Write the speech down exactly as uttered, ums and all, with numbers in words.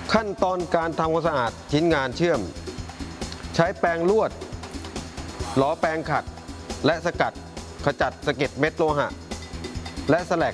ขั้นตอนการทำความสะอาดชิ้นงานเชื่อมใช้แปรงลวดล้อแปรงขัดและสกัดขจัดสะเก็ดเม็ดโลหะและแสลก